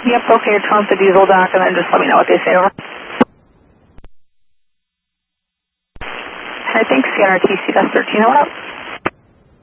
Yep, okay, turn off the diesel dock and then just let me know what they say over. I think CNRT, that's 13, what up?